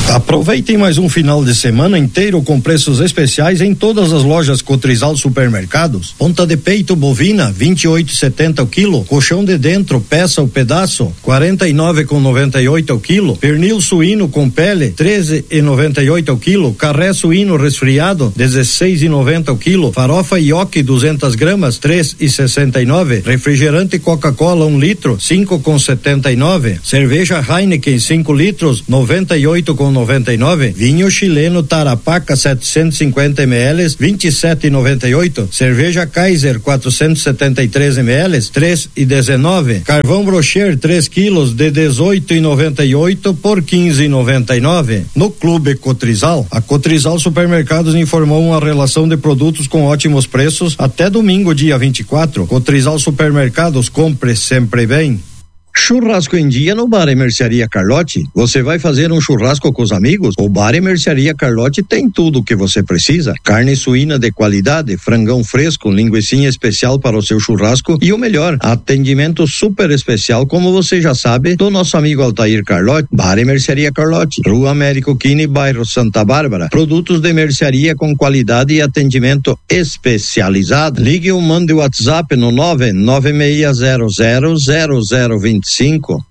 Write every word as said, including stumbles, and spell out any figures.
Aproveitem mais um final de semana inteiro com preços especiais em todas as lojas Cotrizal Supermercados. Ponta de peito bovina, vinte e oito e setenta o quilo. Colchão de dentro, peça o pedaço, quarenta e nove com noventa e oito o quilo. Pernil suíno com pele, treze e noventa e oito o quilo. Carré suíno resfriado, dezesseis e noventa o quilo. Farofa Yoki duzentas gramas, três e sessenta e nove. Refrigerante Coca-Cola um litro, cinco com setenta e nove. Cerveja Heineken cinco litros, noventa e oito com noventa e nove. Vinho chileno Tarapaca setecentos e cinquenta mililitros, vinte e sete e noventa e oito. Cerveja Kaiser quatrocentos e setenta e três mililitros, três e dezenove. Carvão Brocher três quilos de dezoito e noventa e oito por quinze e noventa e nove. No Clube Cotrizal, a Cotrizal Supermercados informou uma relação de produtos com ótimos preços até domingo, dia vinte e quatro. Cotrizal Supermercados, compre sempre bem. Churrasco em dia no Bar e Mercearia Carlotti. Você vai fazer um churrasco com os amigos? O Bar e Mercearia Carlotti tem tudo o que você precisa. Carne suína de qualidade, frangão fresco, linguicinha especial para o seu churrasco e o melhor, atendimento super especial, como você já sabe, do nosso amigo Altair Carlotti. Bar e Mercearia Carlotti, Rua Américo Quini, bairro Santa Bárbara. Produtos de mercearia com qualidade e atendimento especializado. Ligue ou mande o WhatsApp no nove nove seis zero zero zero zero dois cinco.